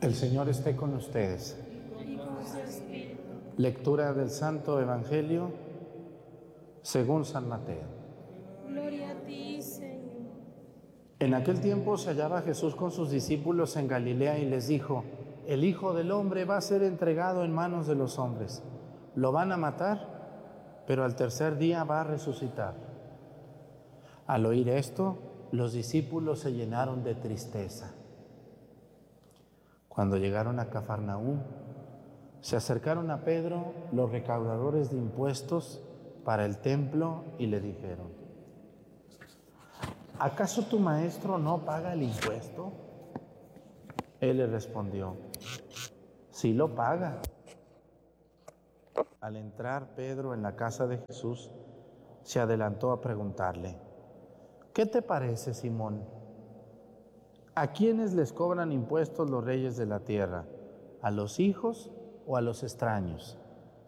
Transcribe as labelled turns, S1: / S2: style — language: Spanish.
S1: El Señor esté con ustedes.
S2: Y con su espíritu.
S1: Lectura del Santo Evangelio según San Mateo.
S2: Gloria a ti, Señor.
S1: En aquel tiempo se hallaba Jesús con sus discípulos en Galilea y les dijo: el Hijo del Hombre va a ser entregado en manos de los hombres. Lo van a matar, pero al tercer día va a resucitar. Al oír esto, los discípulos se llenaron de tristeza. Cuando llegaron a Cafarnaúm, se acercaron a Pedro los recaudadores de impuestos para el templo y le dijeron: ¿acaso tu maestro no paga el impuesto? Él le respondió: sí lo paga. Al entrar Pedro en la casa de Jesús, se adelantó a preguntarle: ¿qué te parece, Simón? ¿A quiénes les cobran impuestos los reyes de la tierra? ¿A los hijos o a los extraños?